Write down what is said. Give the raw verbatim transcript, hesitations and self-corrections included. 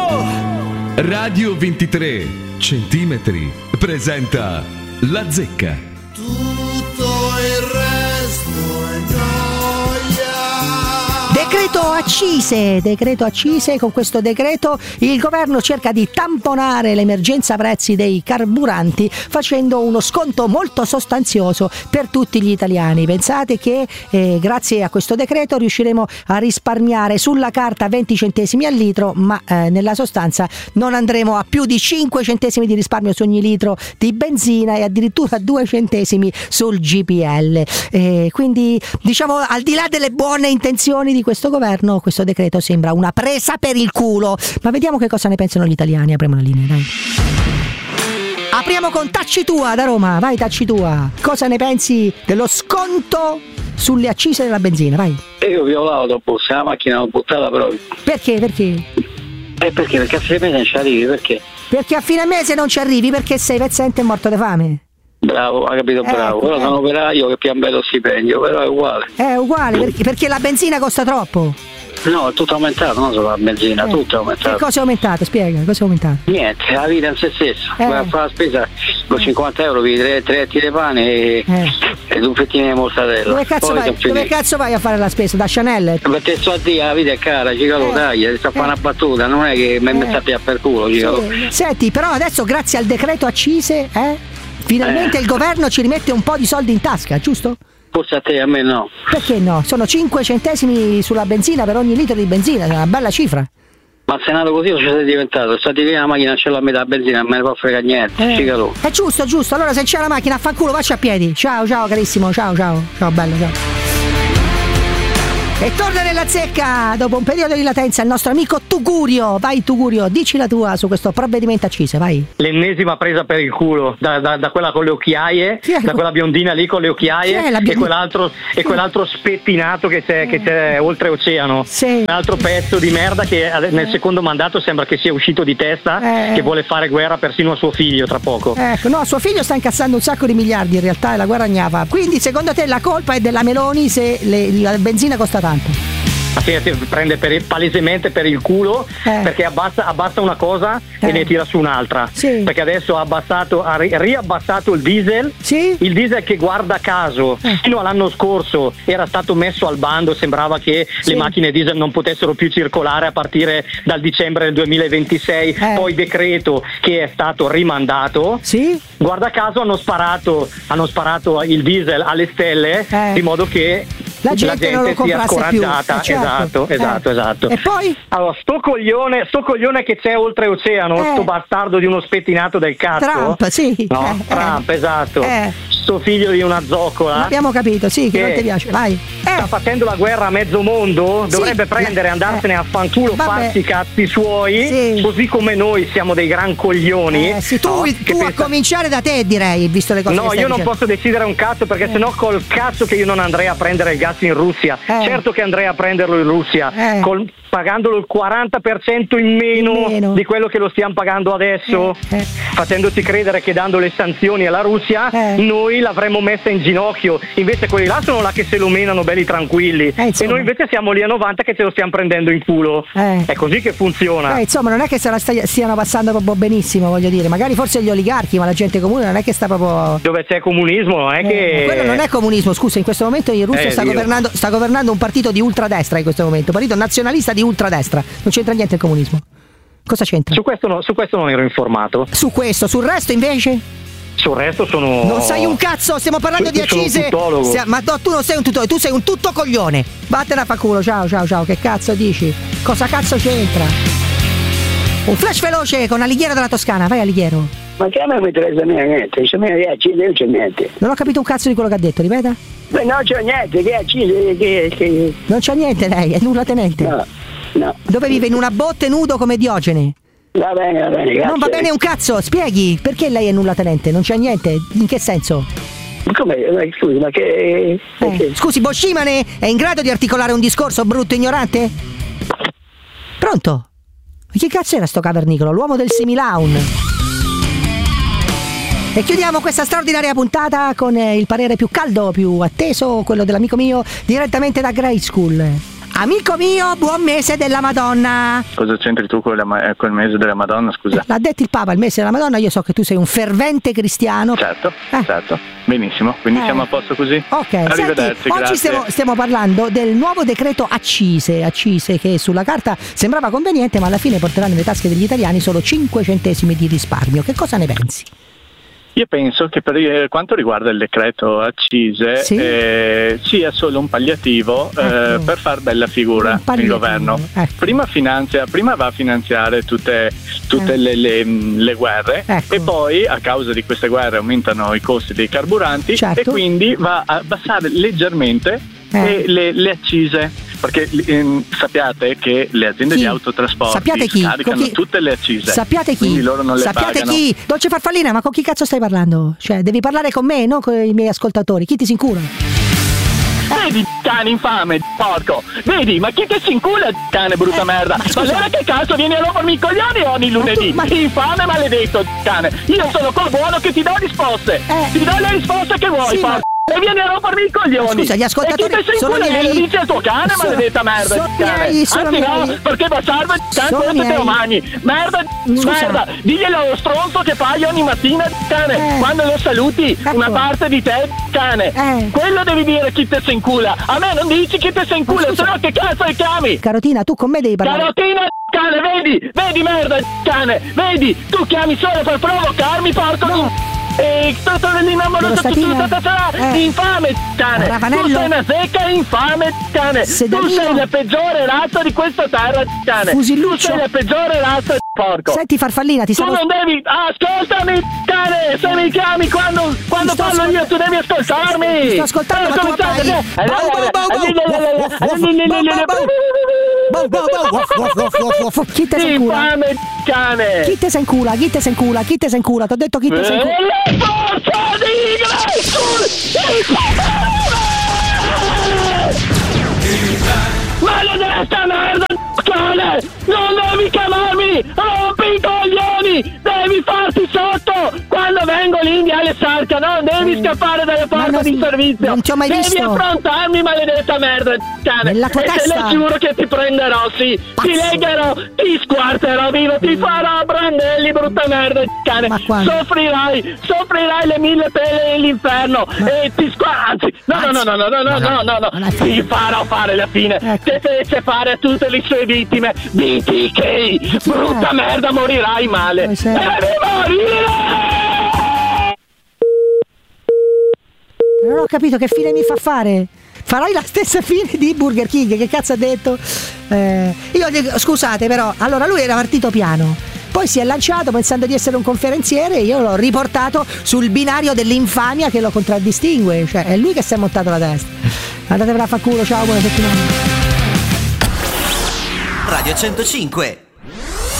Radio ventitré centimetri presenta La Zecca. Tutto il resto è noia. Decreto accise, decreto accise. Con questo decreto il governo cerca di tamponare l'emergenza prezzi dei carburanti facendo uno sconto molto sostanzioso per tutti gli italiani. Pensate che eh, grazie a questo decreto riusciremo a risparmiare sulla carta venti centesimi al litro, ma eh, nella sostanza non andremo a più di cinque centesimi di risparmio su ogni litro di benzina e addirittura due centesimi sul G P L. Eh, quindi diciamo, al di là delle buone intenzioni di questo governo, questo decreto sembra una presa per il culo. Ma vediamo che cosa ne pensano gli italiani. Apriamo la linea, dai. Apriamo con Taccitua da Roma. Vai Taccitua, cosa ne pensi dello sconto sulle accise della benzina? Vai. Io vi ho l'autobus, la macchina l'ho buttata proprio. Perché? Perché? Eh perché? Perché a fine mese non ci arrivi, perché? Perché a fine mese non ci arrivi perché sei pezzente e morto di fame. Bravo, ha capito, bravo. Ecco, Però eh. sono operaio che pian bello stipendio, però è uguale. È uguale, perché, perché la benzina costa troppo. No, è tutto aumentato, non solo la benzina, Eh. tutto è aumentato. Che cosa è aumentato? Spiega, cosa è aumentato? Niente, la vita in se stesso. Eh. Vai a fare la spesa con cinquanta euro, vi tre, tre etti di pane e, Eh. e due fettine di mortadella. Dove cazzo, Poi vai, sono dove finiti. cazzo vai a fare la spesa? Da Chanel? Perché so a dire, la vita è cara, Cicalo, Eh. taglia, ti sta a fare Eh. una battuta, non è che mi Eh. metta a pià per culo, Cicalo. Sì. Senti, però adesso grazie al decreto accise, eh, finalmente Eh. il governo ci rimette un po' di soldi in tasca, giusto? Forse a te, a me no. Perché no? Sono cinque centesimi sulla benzina per ogni litro di benzina, è una bella cifra. Ma se è nato così, cosa sei diventato? Stati via la macchina, ce l'ho a metà benzina, non me ne può fregare niente, Eh. Cicalo. È giusto, giusto. Allora se c'è la macchina, affanculo, faccia a piedi. Ciao, ciao carissimo, ciao, ciao. Ciao bello, ciao. E torna nella zecca dopo un periodo di latenza il nostro amico Tugurio. Vai Tugurio, dici la tua su questo provvedimento accise, vai. L'ennesima presa per il culo da, da, da quella con le occhiaie, Chi è? da quella biondina lì con le Chi è occhiaie la e biondina? quell'altro, e quell'altro spettinato che c'è, che c'è oltreoceano. Sì. Un altro pezzo di merda che nel secondo mandato sembra che sia uscito di testa, Eh. che vuole fare guerra persino a suo figlio tra poco. Ecco, no, suo figlio sta incassando un sacco di miliardi in realtà e la guerra gnava. Quindi secondo te la colpa è della Meloni se le- la benzina costa tanto? Ma sì, ti prende per il- palesemente per il culo Eh. perché abbassa, abbassa una cosa Eh. e ne tira su un'altra. Sì. Perché adesso ha abbassato, ha ri- riabbassato il diesel. Sì? Il diesel che guarda caso Eh. fino all'anno scorso era stato messo al bando, sembrava che Sì. le macchine diesel non potessero più circolare a partire dal dicembre del duemilaventisei, Eh. poi decreto che è stato rimandato. Sì? Guarda caso hanno sparato, hanno sparato il diesel alle stelle Eh. di modo che La gente non lo sia comprasse più. scoraggiata. Eh, certo. Esatto, Eh. esatto, esatto. E poi? Allora, sto coglione, sto coglione che c'è oltreoceano, Eh. sto bastardo di uno spettinato del cazzo. Trump, sì. No, Eh, Trump, eh. esatto. Eh. Sto figlio di una zoccola. Abbiamo capito, sì, che Che- non ti piace. Vai. Sta Eh. facendo la guerra a mezzo mondo, Sì, dovrebbe prendere e la- andarsene eh. a fanculo, Vabbè. farsi i cazzi suoi, Sì. così come noi siamo dei gran coglioni. Eh, sì, tu, no? tu Che a pensa- cominciare da te direi, visto le cose che No, stai io non dicendo. posso decidere un cazzo perché sennò col cazzo che io non andrei a prendere il gas in Russia. Eh. Certo che andrei a prenderlo in Russia, Eh. col- pagandolo il quaranta per cento in meno, In meno. di quello che lo stiamo pagando adesso, Eh, eh. facendoci credere che dando le sanzioni alla Russia Eh. noi l'avremmo messa in ginocchio. Invece quelli là sono là che se lo menano belli tranquilli Eh, insomma. e noi invece siamo lì a novanta che ce lo stiamo prendendo in culo. Eh. È così che funziona. Eh, insomma, non è che se la stai- stiano passando proprio benissimo, voglio dire. Magari forse gli oligarchi, ma la gente comune non è che sta proprio. Dove c'è comunismo non è Eh, che... quello non è comunismo, scusa, in questo momento in Russia Eh, sta, Dio. governando, sta governando un partito di ultradestra in questo momento, un partito nazionalista di ultradestra. Non c'entra niente il comunismo. Cosa c'entra? Su questo, no- su questo non ero informato. Su questo, sul resto invece? Sul resto sono... Non sai un cazzo, stiamo parlando di Io sono un accise. tuttologo. Stia- ma no, tu non sei un tutore, tu sei un tutto coglione. Vattene a fa culo, ciao, ciao, ciao. Che cazzo dici? Cosa cazzo c'entra? Un flash veloce con Alighiero della Toscana, vai Alighiero. Ma che a me mi interessa niente, se me che accise non c'è niente. Non ho capito un cazzo di quello che ha detto, ripeta? Beh, non c'è niente, che accise, che... che... Non c'ha niente lei, è nulla tenente. No, no. Dove vive? In una botte nudo come Diogene. Va bene, va bene, grazie. Non va bene un cazzo, spieghi, perché lei è nulla tenente? Non c'è niente? In che senso? Come? Eh, Scusi, ma che... Eh, scusi, Boscimane è in grado di articolare un discorso brutto ignorante? Pronto? Ma chi cazzo era sto cavernicolo? L'uomo del Similaun. E chiudiamo questa straordinaria puntata con eh, il parere più caldo, più atteso, quello dell'amico mio, direttamente da Grade School. Amico mio, buon mese della Madonna. Cosa c'entri tu con la, col mese della Madonna, scusa? L'ha detto il Papa, il mese della Madonna, io so che tu sei un fervente cristiano. Certo, eh. certo, benissimo, quindi eh. siamo a posto così? Ok, arrivederci, senti, oggi stiamo, stiamo parlando del nuovo decreto accise, accise che sulla carta sembrava conveniente, ma alla fine porterà nelle tasche degli italiani solo cinque centesimi di risparmio. Che cosa ne pensi? Io penso che per quanto riguarda il decreto accise sì? eh, sia solo un palliativo ecco. eh, per far bella figura il governo. Ecco. Prima finanzia, prima va a finanziare tutte, tutte eh. le, le, le guerre ecco. e poi a causa di queste guerre aumentano i costi dei carburanti certo. e quindi va a abbassare leggermente eh. le, le accise. Perché ehm, sappiate che le aziende chi? di autotrasporti scaricano chi? tutte le accise. Sappiate chi? Quindi loro non le sappiate pagano. chi? Dolce Farfallina, ma con chi cazzo stai parlando? Cioè, devi parlare con me, non con i miei ascoltatori. Chi ti si incura? Vedi, cane infame, porco! Vedi, ma chi ti si incula, cane brutta eh, merda? Ma, ma allora che cazzo vieni a rompermi i coglioni ogni lunedì? Ma tu, ma... Infame maledetto, cane! Io sono qua buono che ti do risposte! Eh. Ti do le risposte che vuoi, sì, porco! E vieni a rompermi i coglioni! Scusa, gli ascoltatori e chi ti sono miei... lo dice al tuo cane, sono... maledetta merda, sono cane! Miei, sono Anzi miei. no, perché bastardo, cane, quello te lo mangi! Merda, Scusa. merda! Diglielo allo stronzo che fai ogni mattina, cane! Eh. Quando lo saluti, ecco. una parte di te, cane! Eh. Quello devi dire chi te se incula! A me non dici chi te se incula, se no che cazzo le chiami? Carotina, tu con me devi parlare. Carotina, cane, vedi! Vedi, merda, cane! Vedi! Tu chiami solo per provocarmi, porco! No. E tutto l'innamorato eh. infame, cane! Ravanello. Tu sei una secca infame, cane! Sedalino. Tu sei la peggiore razza di questa terra, cane! Fusilluccio. Tu sei la peggiore razza, porco! Senti Farfallina, ti tu stavo... non devi... Ascoltami, cane! Se mi chiami quando, quando parlo ascolt... io, tu devi ascoltarmi! Ti sto ascoltando, ma tu chi te se incula? Infame, cane! Chi te se incula? Chi te se incula? Chi te se incula? Ti ho detto chi te se incula? Forza di maledetta merda, cane! Non devi chiamarmi! Rompi i coglioni! Devi farti sotto! Quando vengo lì in Viale Sarca, non devi scappare dalle porte non, di servizio! Non ti ho mai devi visto! Devi affrontarmi, maledetta merda, cane! Nella tua e testa. te ne giuro che ti prenderò, sì! Pazzo. Ti legherò, ti squarterò vivo, ti farò brandelli, brutta merda, cane! Soffrirai, soffrirai le mille pene dell'inferno! Ma... e ti squarterò, anzi, no, no, no, no, no, no, no, no, no, no, no. Ti farò fare la fine! Ecco. Che fece fare a tutte le sue vittime! B T K! Brutta merda, morirai male! E devi morire! Non ho capito che fine mi fa fare. Farai la stessa fine di Burger King, che cazzo ha detto? Eh, io dico, scusate però, allora lui era partito piano, poi si è lanciato pensando di essere un conferenziere e io l'ho riportato sul binario dell'infamia che lo contraddistingue, cioè è lui che si è montato la testa. Andatevela a fa culo, ciao, buona settimana. Radio centocinque